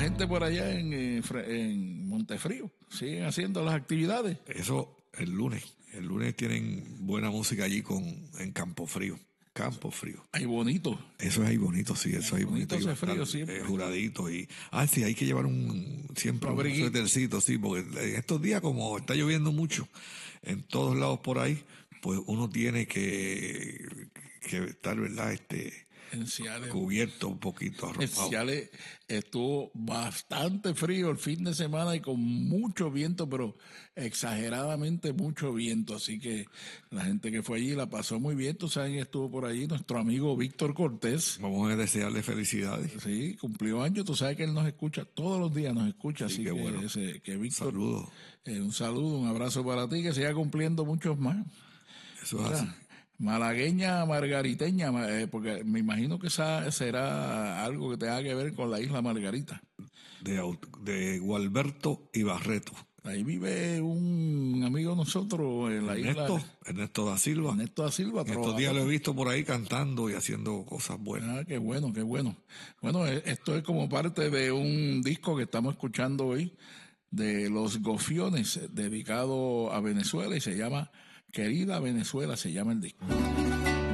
gente por allá en Montefrío siguen haciendo las actividades. Eso el lunes. El lunes tienen buena música allí en Campo Frío. Campo Frío. Ahí bonito. Eso es ahí bonito, sí, eso es ahí bonito. Ese frío siempre. Juradito sí, hay que llevar siempre un suétercito, sí, porque en estos días como está lloviendo mucho en todos lados por ahí, pues uno tiene que estar, ¿verdad? Cubierto un poquito, arropado. Ciales estuvo bastante frío el fin de semana y con mucho viento, pero exageradamente mucho viento. Así que la gente que fue allí la pasó muy bien. Tú sabes que estuvo por allí nuestro amigo Víctor Cortés. Vamos a desearle felicidades. Sí, cumplió años. Tú sabes que él nos escucha todos los días, nos escucha. Sí, así que bueno. Que Víctor, saludo. Un saludo, un abrazo para ti, que siga cumpliendo muchos más. Eso es así. Malagueña margariteña, porque me imagino que esa será algo que tenga que ver con la isla Margarita. De Gualberto y Barreto. Ahí vive un amigo de nosotros en la isla. Ernesto da Silva. Ernesto da Silva. Estos días lo he visto por ahí cantando y haciendo cosas buenas. Qué bueno, qué bueno. Bueno, esto es como parte de un disco que estamos escuchando hoy de Los Gofiones, dedicado a Venezuela, y se llama Querida Venezuela, se llama el disco.